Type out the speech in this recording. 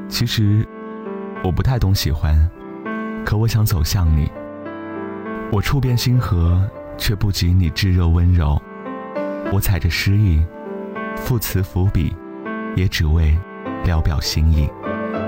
其实我不太懂喜欢，可我想走向你。我触遍星河，却不及你炙热温柔。我踩着诗意，赋词伏笔，也只为聊表心意。